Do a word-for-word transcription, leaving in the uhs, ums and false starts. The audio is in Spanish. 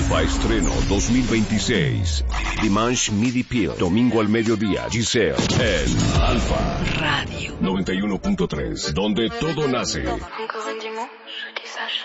Alfa Estreno dos mil veintiséis. Dimanche Midi Peel. Domingo al mediodía. Giselle. En Alfa Radio noventa y uno punto tres. Donde todo nace.